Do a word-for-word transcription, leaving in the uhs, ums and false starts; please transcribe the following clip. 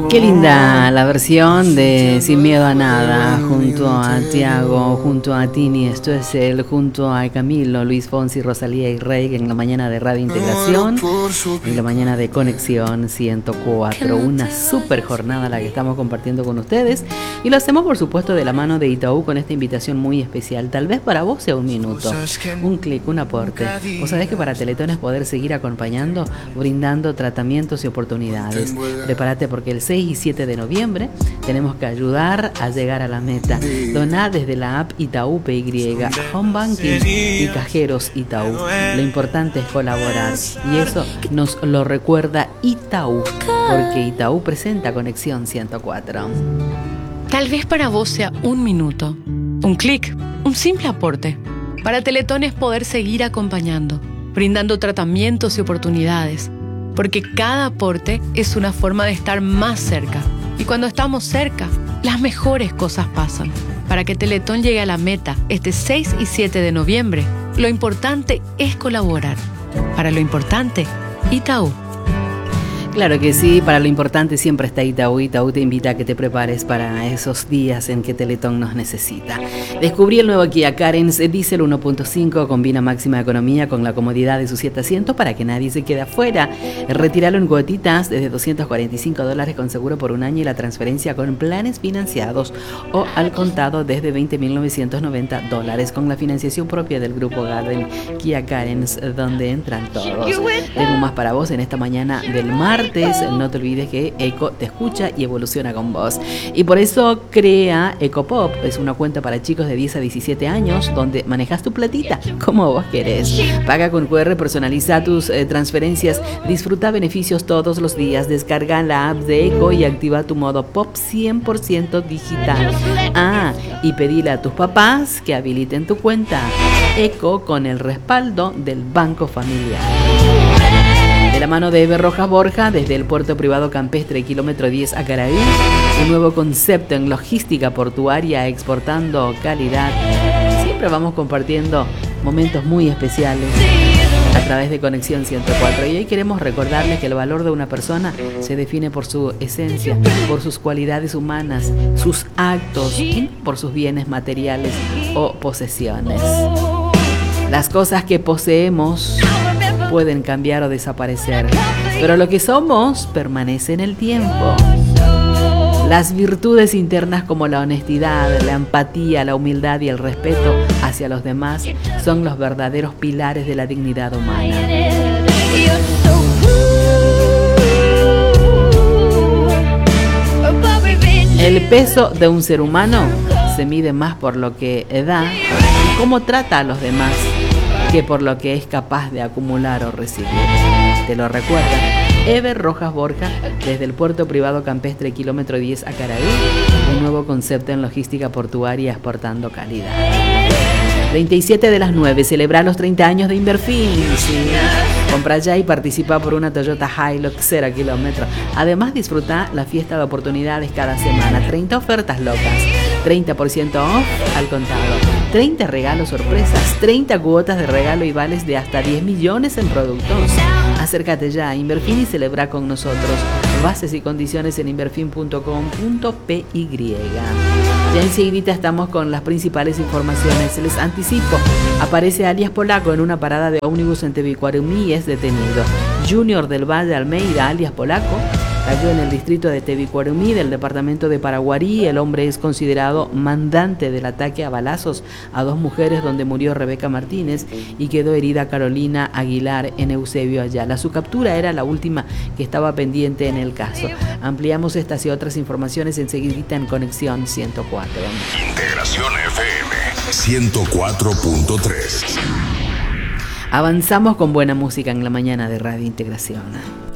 Qué linda la versión de Sin Miedo a Nada, junto a Tiago, junto a Tini Stoessel, junto a Camilo, Luis Fonsi, Rosalía y Rey en la mañana de Radio Integración, en la mañana de Conexión ciento cuatro. Una super jornada la que estamos compartiendo con ustedes y lo hacemos por supuesto de la mano de Itaú con esta invitación muy especial. Tal vez para vos sea un minuto, un clic, un aporte. Vos sabés que para Teletón es poder seguir acompañando, brindando tratamientos y oportunidades. Prepárate porque el seis y siete de noviembre tenemos que ayudar a llegar a la meta. Doná desde la app Itaú P Y, Home Banking y Cajeros Itaú. Lo importante es colaborar y eso nos lo recuerda Itaú, porque Itaú presenta Conexión ciento cuatro. Tal vez para vos sea un minuto, un clic, un simple aporte. Para Teletón es poder seguir acompañando, brindando tratamientos y oportunidades. Porque cada aporte es una forma de estar más cerca. Y cuando estamos cerca, las mejores cosas pasan. Para que Teletón llegue a la meta este seis y siete de noviembre, lo importante es colaborar. Para lo importante, Itaú. Claro que sí, para lo importante siempre está Itaú. Itaú te invita a que te prepares para esos días en que Teletón nos necesita. Descubrí el nuevo Kia Carens Diesel uno punto cinco, combina máxima economía con la comodidad de sus siete asientos para que nadie se quede afuera. Retíralo en cuotitas desde doscientos cuarenta y cinco dólares con seguro por un año y la transferencia con planes financiados o al contado desde veinte mil novecientos noventa dólares con la financiación propia del Grupo Garden Kia Carens, donde entran todos. Tengo más para vos en esta mañana del martes. No te olvides que Eco te escucha y evoluciona con vos. Y por eso crea Ecopop. Es una cuenta para chicos de diez a diecisiete años donde manejas tu platita como vos querés. Paga con cu erre, personaliza tus eh, transferencias, disfruta beneficios todos los días. Descarga la app de Eco y activa tu modo Pop cien por ciento digital. Ah, y pedile a tus papás que habiliten tu cuenta Eco con el respaldo del Banco Familiar. De la mano de Ever Rojas Borja, desde el puerto privado campestre kilómetro diez a Caraí, un nuevo concepto en logística portuaria exportando calidad. Siempre vamos compartiendo momentos muy especiales a través de Conexión ciento cuatro y hoy queremos recordarles que el valor de una persona se define por su esencia, por sus cualidades humanas, sus actos y por sus bienes materiales o posesiones. Las cosas que poseemos pueden cambiar o desaparecer, pero lo que somos permanece en el tiempo. Las virtudes internas como la honestidad, la empatía, la humildad y el respeto hacia los demás son los verdaderos pilares de la dignidad humana. El peso de un ser humano se mide más por lo que da y cómo trata a los demás que por lo que es capaz de acumular o recibir. Te lo recuerda Ever Rojas Borja, desde el puerto privado campestre kilómetro diez a Caraí, un nuevo concepto en logística portuaria exportando calidad. treinta y siete de las nueve, celebra los treinta años de Inverfin. Sí. Compra ya y participa por una Toyota Hilux cero kilómetros. Además, disfruta la fiesta de oportunidades cada semana. treinta ofertas locas, treinta por ciento off al contado, treinta regalos sorpresas, treinta cuotas de regalo y vales de hasta diez millones en productos. Acércate ya a Inverfin y celebra con nosotros. Bases y condiciones en inverfin punto com punto pe ye. Ya enseguida estamos con las principales informaciones. Les anticipo, aparece alias Polaco en una parada de ómnibus en Tebicuarumí y es detenido. Junior del Valle Almeida, alias Polaco, cayó en el distrito de Tebicuarumí del departamento de Paraguarí. El hombre es considerado mandante del ataque a balazos a dos mujeres donde murió Rebeca Martínez y quedó herida Carolina Aguilar en Eusebio Ayala. Su captura era la última que estaba pendiente en el caso. Ampliamos estas y otras informaciones enseguida en Conexión ciento cuatro. Integración F M ciento cuatro punto tres. Avanzamos con buena música en la mañana de Radio Integración.